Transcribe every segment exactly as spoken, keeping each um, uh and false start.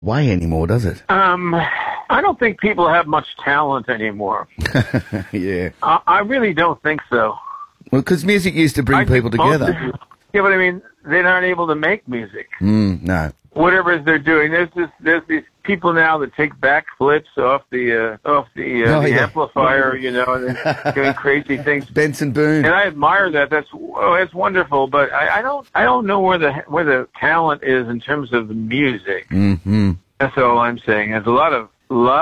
way anymore, does it? Um, I don't think people have much talent anymore. Yeah. I, I really don't think so. Well, because music used to bring I people just- together. Yeah, but I mean, they're not able to make music. Mm, no. Whatever they're doing, there's this, there's these people now that take backflips off the uh, off the, uh, Oh, the yeah. amplifier, you know, and they're doing crazy things. Benson Boone. And I admire that. That's oh, that's wonderful. But I, I don't I don't know where the where the talent is in terms of the music. Mm-hmm. That's all I'm saying. There's a lot of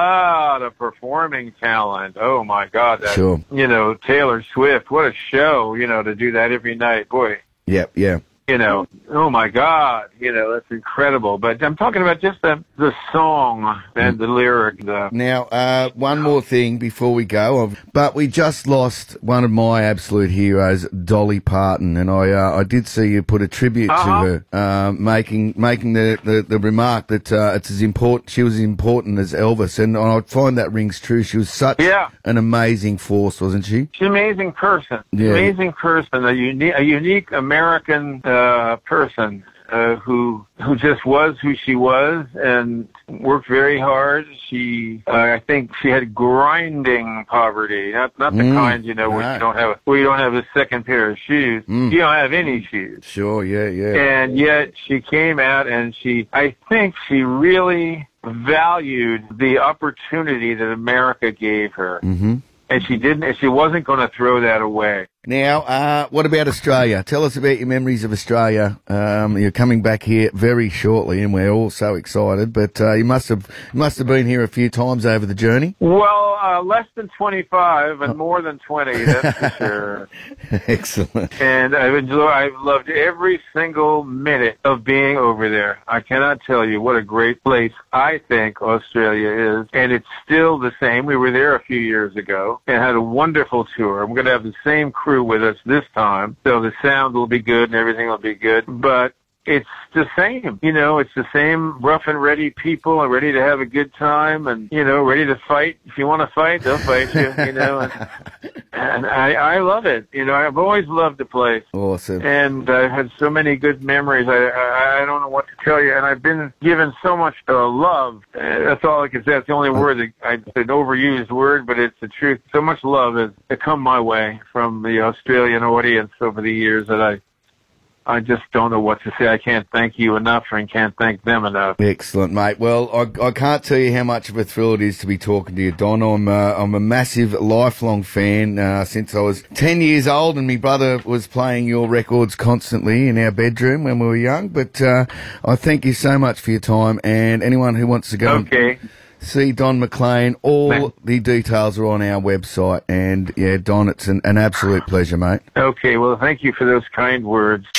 lot of performing talent. Oh my God, that, Sure. you know, Taylor Swift. What a show, you know, to do that every night. Boy, Yep, yeah. you know, oh my God, you know, that's incredible. But I'm talking about just the the song and the lyric. The, Now, uh, one more thing before we go. I've- But we just lost one of my absolute heroes, Dolly Parton, and I uh, I did see you put a tribute Uh-huh. to her, uh, making making the, the, the remark that uh, it's as important she was as important as Elvis, and I find that rings true. She was such Yeah. an amazing force, wasn't she? She's an amazing person. Yeah. Amazing person. A unique, a unique American uh, person uh, who who just was who she was and worked very hard. She, uh, I think, she had grinding poverty, not not the Mm, kind you know where right. you don't have a, where you don't have a second pair of shoes. Mm. You don't have any shoes. Sure, yeah, yeah. And yet she came out and she, I think she really valued the opportunity that America gave her. Mm-hmm. And she didn't, and she wasn't going to throw that away. Now, uh, what about Australia? Tell us about your memories of Australia. Um, you're coming back here very shortly, and we're all so excited. But uh, you must have you must have been here a few times over the journey. Well, uh, less than twenty-five and more than twenty, that's for sure. Excellent. And I've enjoyed, I've loved every single minute of being over there. I cannot tell you what a great place I think Australia is. And it's still the same. We were there a few years ago and had a wonderful tour. We're going to have the same crew with us this time. So the sound will be good and everything will be good. But it's the same, you know, it's the same rough and ready people are ready to have a good time and, you know, ready to fight. If you want to fight, they'll fight you, you know, and, and I, I love it. You know, I've always loved the place. Awesome. And I've had so many good memories. I, I I don't know what to tell you. And I've been given so much uh, love. Uh, that's all I can say. It's the only word that I, it's an overused word, but it's the truth. So much love has come my way from the Australian audience over the years that I I just don't know what to say. I can't thank you enough and can't thank them enough. Excellent, mate. Well, I, I can't tell you how much of a thrill it is to be talking to you, Don. I'm uh, I'm a massive, lifelong fan uh, since I was ten years old, and my brother was playing your records constantly in our bedroom when we were young. But uh, I thank you so much for your time, and anyone who wants to go Okay. and see Don McLean, all the details are on our website. And, yeah, Don, it's an, an absolute pleasure, mate. Okay. Well, thank you for those kind words.